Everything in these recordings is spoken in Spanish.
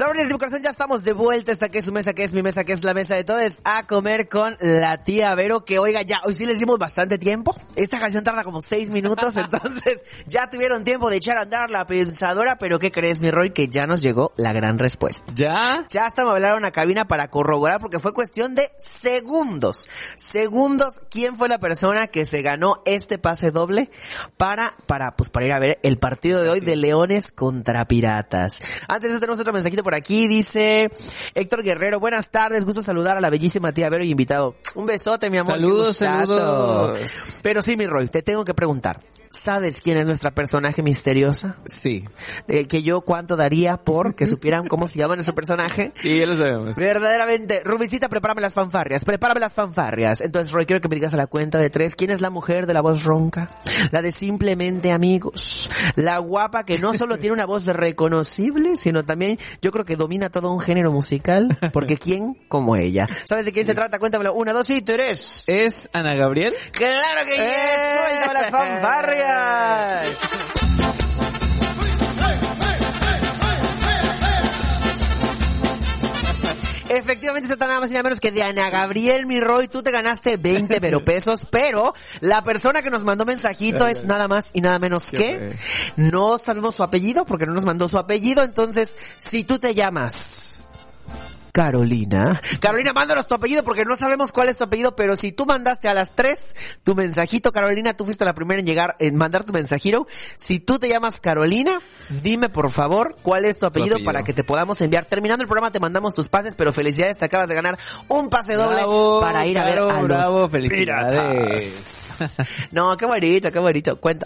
Sabores de mi corazón, ya estamos de vuelta. Esta que es su mesa, que es mi mesa, que es la mesa de todos. A comer con la tía Vero, que oiga, ya, hoy sí les dimos bastante tiempo. Esta canción tarda como 6 minutos, entonces ya tuvieron tiempo de echar a andar la pensadora. Pero ¿qué crees, mi Roy? Que ya nos llegó la gran respuesta. ¿Ya? Ya hasta me hablaron a cabina para corroborar, porque fue cuestión de segundos. ¿Quién fue la persona que se ganó este pase doble para ir a ver el partido de hoy de Leones contra Piratas? Antes de eso tenemos otro mensajito por aquí, dice Héctor Guerrero: buenas tardes, gusto saludar a la bellísima tía Vero y invitado. Un besote, mi amor. Saludos. Pero sí, mi Roy, te tengo que preguntar, ¿sabes quién es nuestra personaje misteriosa? Sí. Que yo cuánto daría por que supieran cómo se llama nuestro personaje. Sí, ya lo sabemos. Verdaderamente. Rubicita, prepárame las fanfarrias. Entonces, Roy, quiero que me digas a la cuenta de 3, ¿quién es la mujer de la voz ronca? La de Simplemente Amigos. La guapa que no solo tiene una voz reconocible, sino también yo creo que domina todo un género musical, porque ¿quién como ella? ¿Sabes de quién se trata? Cuéntamelo. 1, 2 y 3. ¿Es Ana Gabriel? ¡Claro que yes! ¡Suéltame las fanfarrias! Efectivamente se trata nada más y nada menos que de Ana Gabriel, mi Roy. Tú te ganaste 20 pesos, pero la persona que nos mandó mensajito es nada más y nada menos que no sabemos su apellido porque no nos mandó su apellido. Entonces, si tú te llamas Carolina, mándanos tu apellido porque no sabemos cuál es tu apellido, pero si tú mandaste a las 3 tu mensajito, Carolina, tú fuiste la primera en mandar tu mensajito. Si tú te llamas Carolina, dime por favor cuál es tu apellido para que te podamos enviar. Terminando el programa te mandamos tus pases, pero felicidades, te acabas de ganar un pase doble para ir a ver a los felicidades. No, qué bonito, cuenta.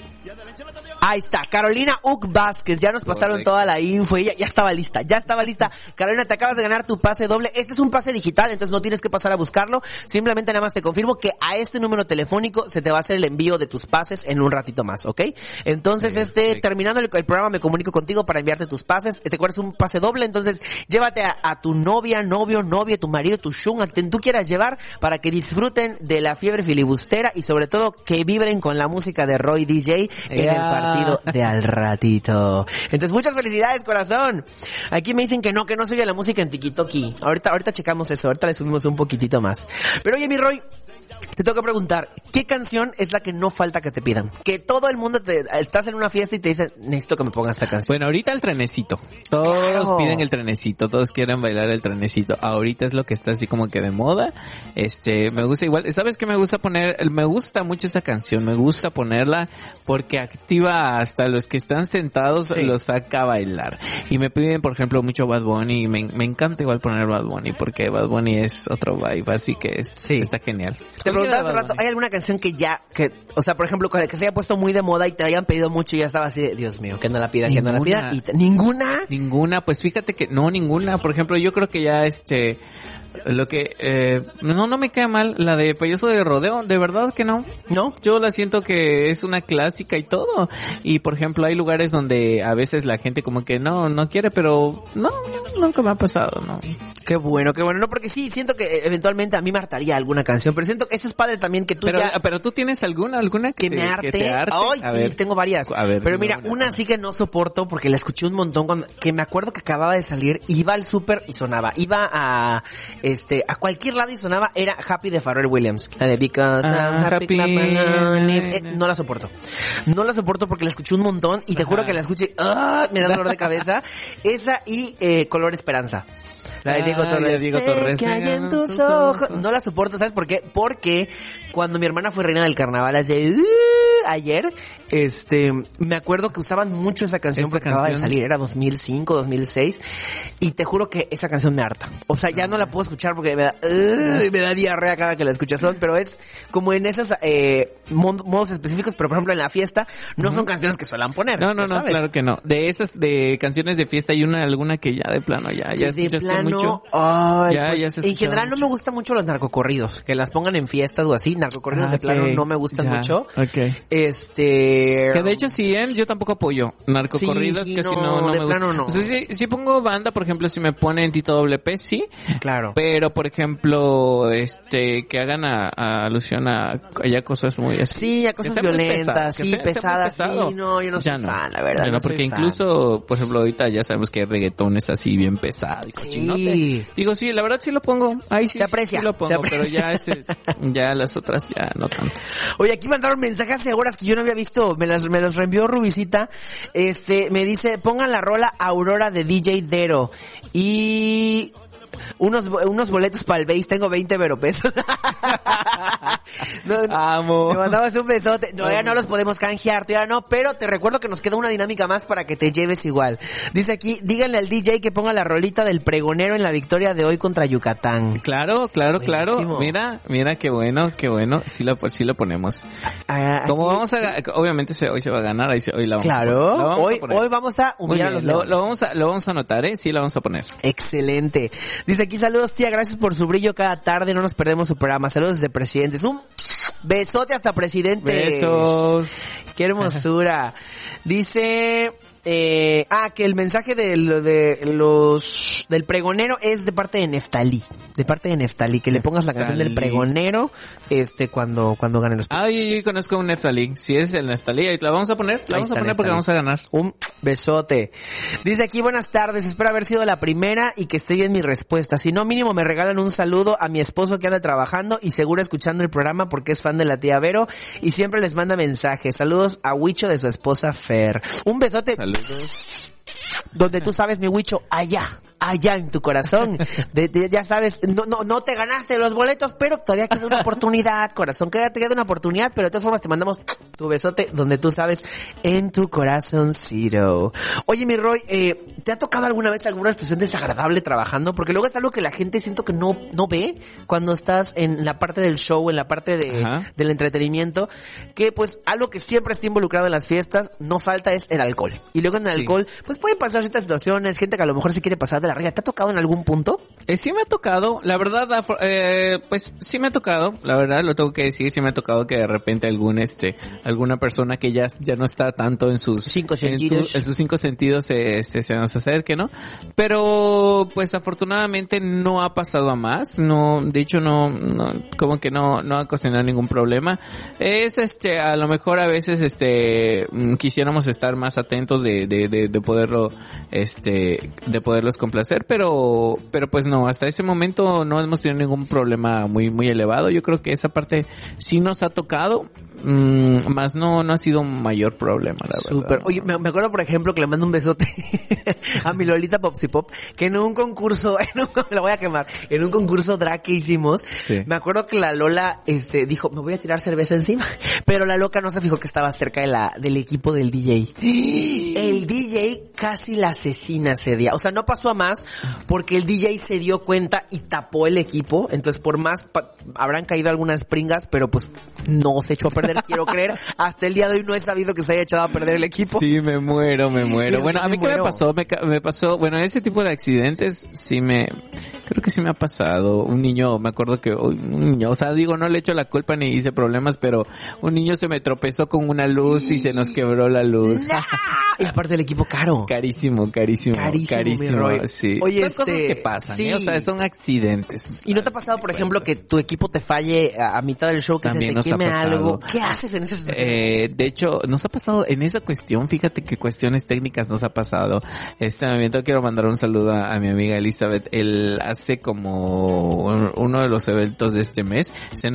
Ahí está, Carolina Uc Vázquez, ya nos pasaron toda la info, ella ya estaba lista. Carolina, te acabas de ganar tu pase doble. Este es un pase digital, entonces no tienes que pasar a buscarlo, simplemente nada más te confirmo que a este número telefónico se te va a hacer el envío de tus pases en un ratito más, ¿ok? Entonces, terminando el programa me comunico contigo para enviarte tus pases. Te acuerdas, un pase doble, entonces llévate a tu novia, novio, tu marido, tu shun, a quien tú quieras llevar para que disfruten de la fiebre filibustera y sobre todo que vibren con la música de Roy DJ en el partido de al ratito. Entonces, muchas felicidades, corazón. Aquí me dicen que no se oye la música en TikTok. Ahorita checamos eso, ahorita le subimos un poquitito más. Pero oye, mi Roy, te tengo que preguntar, ¿qué canción es la que no falta que te pidan? Que todo el mundo estás en una fiesta y te dicen, necesito que me pongas esta canción. Bueno, ahorita el trenecito. Todos piden el trenecito, todos quieren bailar el trenecito. Ahorita es lo que está así como que de moda. Me gusta igual. ¿Sabes qué me gusta poner? Me gusta mucho esa canción, me gusta ponerla porque activa hasta los que están sentados, los saca a bailar. Y me piden, por ejemplo, mucho Bad Bunny y me encanta igual poner Bad Bunny porque Bad Bunny es otro vibe, así que está genial. Te preguntaba hace rato, ¿hay alguna canción o sea, por ejemplo, que se haya puesto muy de moda y te hayan pedido mucho y ya estaba así de, Dios mío, que no la pida, ¿Ninguna? Ninguna, pues fíjate que no, ninguna. Por ejemplo, yo creo que ya lo que no me cae mal la de Payaso de Rodeo, de verdad que no, yo la siento que es una clásica y todo. Y por ejemplo hay lugares donde a veces la gente como que no quiere, pero no, nunca me ha pasado, no. Qué bueno, no, porque sí, siento que eventualmente a mí me hartaría alguna canción, pero siento que eso es padre también que tú pero tú tienes alguna que me arte. Que te arte. Ay, sí, ver, tengo varias. Pero mira, una sí que no soporto porque la escuché un montón que me acuerdo que acababa de salir, iba al súper y sonaba, iba a cualquier lado y sonaba, era Happy de Pharrell Williams, la de Because I'm Happy. No la soporto porque la escuché un montón y te juro que la escuché, me da dolor de cabeza. Esa y Color Esperanza. La de Diego Torres. Que hay en tus ojos. No la soporto, ¿sabes por qué? Porque cuando mi hermana fue reina del carnaval ayer, me acuerdo que usaban mucho esa canción porque acababa de salir, era 2005, 2006, y te juro que esa canción me harta. O sea, ya no la puedo escuchar porque me da diarrea cada que la escucho, pero es como en esos modos específicos, pero por ejemplo en la fiesta no son canciones que suelen poner. No, claro que no. De esas de canciones de fiesta hay alguna que ya de plano ya escuchaste mucho. Ay, en general no me gustan mucho los narcocorridos, que las pongan en fiestas o así, narcocorridos de plano no me gustan mucho. Okay. Que de hecho yo tampoco apoyo narcocorridos, sí, casi no me gusta. No. O sea, si pongo banda, por ejemplo, si me ponen Tito WP, sí. Claro. Pero, por ejemplo, que hagan alusión a ya cosas muy así. Sí, a cosas violentas, pesadas. Sí, no, yo no soy fan, la verdad. No, porque incluso, por ejemplo, ahorita ya sabemos que hay reggaetones así bien pesados y cochinote. Sí. Digo, sí, la verdad sí lo pongo. Ahí sí, se aprecia. Sí lo pongo, pero ya ya las otras ya no tanto. Oye, aquí mandaron mensajes hace horas que yo no había visto, me los reenvió Rubicita. Me dice, pongan la rola Aurora de DJ Dero y unos boletos para el base, tengo 20 veropesos. Amo. Me mandabas un besote. No, ya no los podemos canjear, ya no, pero te recuerdo que nos queda una dinámica más para que te lleves igual. Dice aquí, díganle al DJ que ponga la rolita del pregonero en la victoria de hoy contra Yucatán. Claro. Buenísimo. Mira, qué bueno. Sí lo ponemos. Como vamos obviamente hoy se va a ganar, hoy la vamos a poner. Hoy vamos a humillar a los Leones. Lo vamos a anotar, sí, la vamos a poner. Excelente. Dice aquí, saludos tía, gracias por su brillo cada tarde, no nos perdemos su programa. Saludos desde Presidentes. Un besote hasta Presidentes. Besos. Qué hermosura. Dice que el mensaje del pregonero es de parte de Neftalí. Que le pongas la canción del pregonero cuando ganen los premios. Yo conozco un Neftalí. Si es el Neftalí, la vamos a poner. La vamos a poner porque vamos a ganar. Un besote. Dice aquí, buenas tardes, espero haber sido la primera y que esté bien mi respuesta. Si no, mínimo me regalan un saludo a mi esposo que anda trabajando y seguro escuchando el programa porque es fan de la tía Vero y siempre les manda mensajes. Saludos a Huicho de su esposa Fer. Un besote. Saludos. Donde tú sabes, mi Huicho, allá en tu corazón. Ya sabes, no te ganaste los boletos, pero todavía queda una oportunidad, corazón. Te queda una oportunidad, pero de todas formas te mandamos tu besote donde tú sabes, en tu corazoncito. Oye, mi Roy, ¿te ha tocado alguna vez alguna situación desagradable trabajando? Porque luego es algo que la gente siento que no ve cuando estás en la parte del show, en la parte del entretenimiento, que pues algo que siempre está involucrado en las fiestas, no falta es el alcohol. Y luego en el alcohol, pues pueden pasar ciertas situaciones, gente que a lo mejor se quiere pasar de la raya. ¿Te ha tocado en algún punto? Sí me ha tocado, la verdad, pues sí me ha tocado, la verdad lo tengo que decir, sí me ha tocado que de repente alguna persona que ya no está tanto en sus cinco sentidos, se nos acerque, ¿no? Pero pues afortunadamente no ha pasado a más, no, de hecho no como que no ha ocasionado ningún problema. Es a lo mejor a veces quisiéramos estar más atentos de poderlo de poderlos complacer, pero pues no, hasta ese momento no hemos tenido ningún problema muy muy elevado. Yo creo que esa parte sí nos ha tocado, más no ha sido un mayor problema, la verdad. Súper. Oye, me acuerdo por ejemplo que le mando un besote a mi Lolita Popsi Pop, que en un concurso, la voy a quemar, en un concurso drag que hicimos, sí. Me acuerdo que la Lola dijo, me voy a tirar cerveza encima, pero la loca no se fijó que estaba cerca del equipo del DJ. El DJ casi la asesina ese día, o sea, no pasó a más porque el DJ se dio cuenta y tapó el equipo, entonces por más habrán caído algunas pringas, pero pues no se echó a perder, quiero creer. Hasta el día de hoy no he sabido que se haya echado a perder el equipo. Sí, me muero. Bueno, a mí ¿qué me pasó? Me pasó, bueno, ese tipo de accidentes creo que sí me ha pasado. Un niño, me acuerdo que o sea, digo, no le echo la culpa ni hice problemas, pero un niño se me tropezó con una luz y se nos quebró la luz. ¡No! Y aparte del equipo caro. Carísimo. Sí. Oye, son cosas que pasan, sí. O sea, son accidentes. ¿Y no te ha pasado, por ejemplo, que tu equipo te falle a mitad del show, que también se te queme algo? ¿Qué haces en esa situación? De hecho, nos ha pasado en esa cuestión, fíjate que cuestiones técnicas nos ha pasado. Este momento quiero mandar un saludo a mi amiga Elizabeth. Él hace como uno de los eventos de este mes,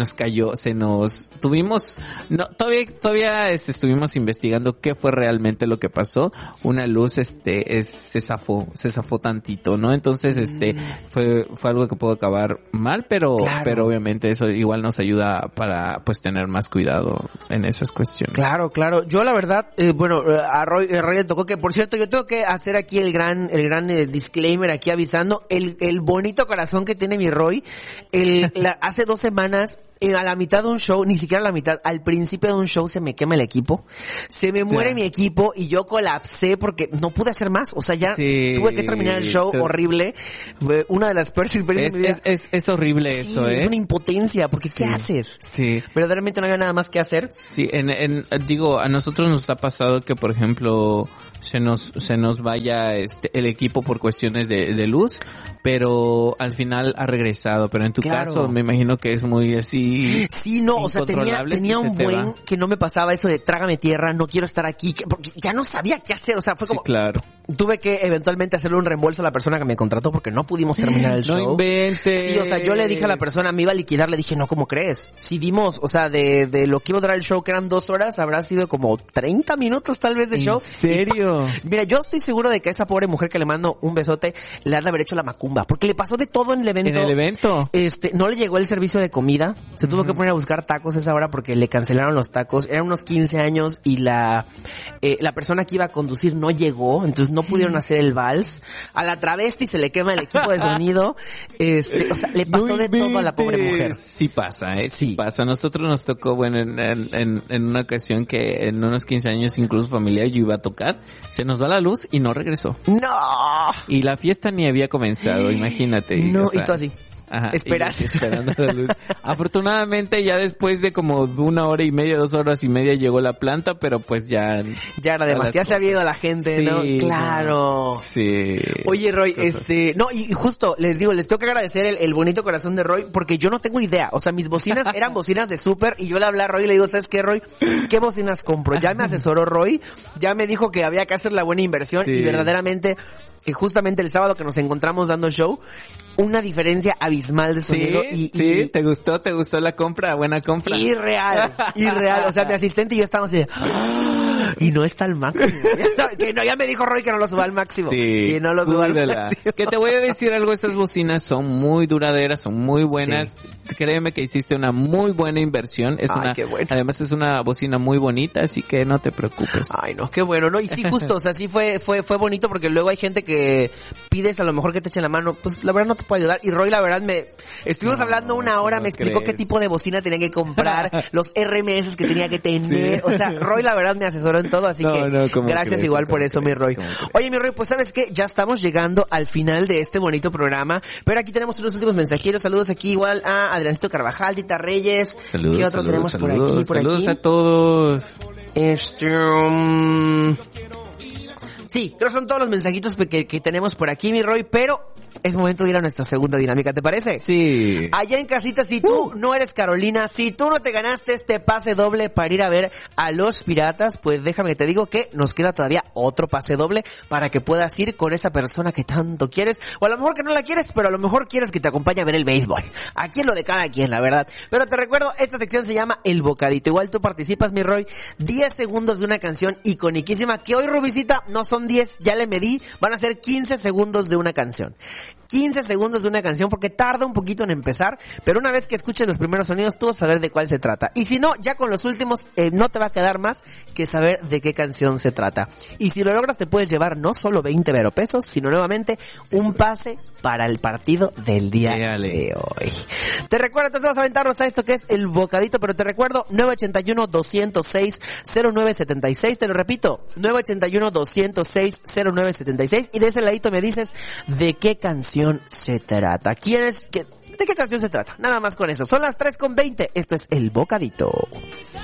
todavía estuvimos investigando qué fue realmente lo que pasó. Una luz se zafó tantito, ¿no? Entonces fue algo que pudo acabar mal, pero obviamente eso igual nos ayuda para pues tener más cuidado en esas cuestiones. Claro. Yo la verdad, a Roy le tocó que, por cierto, yo tengo que hacer aquí el gran disclaimer aquí avisando el bonito corazón que tiene mi Roy. Hace 2 semanas A la mitad de un show, ni siquiera a la mitad, al principio de un show se me quema el equipo, se me muere mi equipo y yo colapsé porque no pude hacer más, o sea, ya tuve que terminar el show, horrible, una de las peores experiencias de mi vida. Es horrible eso, es una impotencia, porque ¿qué haces? Sí. Verdaderamente no había nada más que hacer. Sí, digo, a nosotros nos ha pasado que, por ejemplo, se nos vaya el equipo por cuestiones de luz, pero al final ha regresado. Pero en tu caso me imagino que es muy así. Sí, no, o sea, tenía un buen que no me pasaba eso de trágame tierra, no quiero estar aquí, porque ya no sabía qué hacer, o sea, fue como... claro. Tuve que eventualmente hacerle un reembolso a la persona que me contrató porque no pudimos terminar el show. No inventes. Sí, o sea, yo le dije a la persona, me iba a liquidar, le dije, no, ¿cómo crees? Si dimos, o sea, de lo que iba a durar el show, que eran 2 horas, habrá sido como 30 minutos tal vez de show. ¿En serio? Mira, yo estoy seguro de que a esa pobre mujer que le mando un besote, le han de haber hecho la macumba, porque le pasó de todo en el evento. ¿En el evento? No le llegó el servicio de comida, se tuvo que poner a buscar tacos esa hora porque le cancelaron los tacos, eran unos 15 años y la persona que iba a conducir no llegó, entonces no pudieron hacer el vals. A la travesti se le quema el equipo de sonido, o sea, le pasó de todo a la pobre mujer. Sí pasa, sí pasa. A nosotros nos tocó, bueno, en una ocasión que en unos 15 años incluso familiar yo iba a tocar, se nos va la luz y no regresó. ¡No! Y la fiesta ni había comenzado, imagínate. No, o sea, y tú así. Ajá, esperando la luz. Afortunadamente ya después de como 1 hora y media, 2 horas y media llegó la planta, pero pues ya era demasiado, ya se había ido la gente, sí, ¿no? Claro. Sí. Oye, Roy, no, y justo les digo, les tengo que agradecer el bonito corazón de Roy porque yo no tengo idea, o sea, mis bocinas eran bocinas de súper y yo le hablé a Roy y le digo, ¿sabes qué, Roy? ¿Qué bocinas compro? Ya me asesoró Roy, ya me dijo que había que hacer la buena inversión y verdaderamente justamente el sábado que nos encontramos dando show, una diferencia abismal de sonido. Sí, ¿te gustó la compra? Buena compra. Irreal, o sea, mi asistente y yo estábamos así, y no está al máximo. Ya me dijo Roy que no lo suba al máximo. Sí, que no lo suba al máximo. Que te voy a decir algo, esas bocinas son muy duraderas, son muy buenas. Sí. Créeme que hiciste una muy buena inversión. Qué bueno. Además es una bocina muy bonita, así que no te preocupes. Ay, no, qué bueno, ¿no? Y sí, justo, o sea, sí fue bonito porque luego hay gente que pides a lo mejor que te echen la mano, pues la verdad no te puedo ayudar. Y Roy, la verdad, estuvimos hablando 1 hora, me explicó qué tipo de bocina tenía que comprar, los RMS que tenía que tener. O sea, Roy, la verdad, me asesoró en todo, así que gracias igual por eso, mi Roy. Oye, mi Roy, pues ¿sabes qué? Ya estamos llegando al final de este bonito programa, pero aquí tenemos unos últimos mensajeros. Saludos aquí igual a Adriancito Carvajal, Tita Reyes. Saludos, ¿qué otro tenemos por aquí? Saludos a todos. Sí, creo que son todos los mensajitos que tenemos por aquí, mi Roy, pero es momento de ir a nuestra segunda dinámica, ¿te parece? Sí. Allá en casita, si tú no eres Carolina, si tú no te ganaste este pase doble para ir a ver a los Piratas, pues déjame que te digo que nos queda todavía otro pase doble para que puedas ir con esa persona que tanto quieres, o a lo mejor que no la quieres, pero a lo mejor quieres que te acompañe a ver el béisbol. Aquí es lo de cada quien, la verdad. Pero te recuerdo, esta sección se llama El Bocadito. Igual tú participas, mi Roy, 10 segundos de una canción iconiquísima, que hoy, Rubicita, no son 10, ya le medí, van a ser 15 segundos de una canción. 15 segundos de una canción porque tarda un poquito en empezar, pero una vez que escuches los primeros sonidos tú vas a saber de cuál se trata. Y si no, ya con los últimos no te va a quedar más que saber de qué canción se trata. Y si lo logras te puedes llevar no solo 20 veropesos, sino nuevamente un pase para el partido del día de hoy. Te recuerdo, entonces vamos a aventarnos a esto que es el bocadito, pero te recuerdo 981-206-0976, te lo repito, 981-206-0976 y de ese ladito me dices de qué canción se trata. ¿De qué canción se trata? Nada más con eso. Son las 3:20. Esto es El Bocadito.